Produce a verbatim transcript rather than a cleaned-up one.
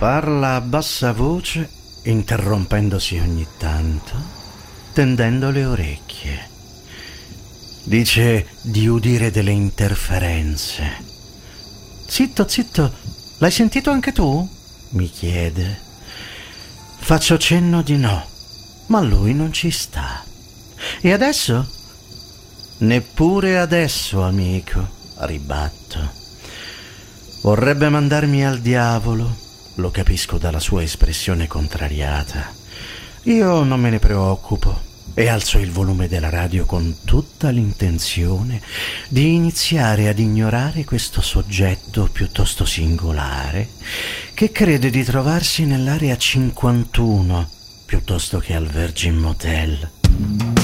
Parla a bassa voce, interrompendosi ogni tanto, tendendo le orecchie. Dice di udire delle interferenze. Zitto, zitto, l'hai sentito anche tu? Mi chiede. Faccio cenno di no, ma lui non ci sta. E adesso? Neppure adesso, amico, ribatto. Vorrebbe mandarmi al diavolo, lo capisco dalla sua espressione contrariata. Io non me ne preoccupo e alzo il volume della radio con tutta l'intenzione di iniziare ad ignorare questo soggetto piuttosto singolare che crede di trovarsi nell'area cinquantuno piuttosto che al Virgin Motel.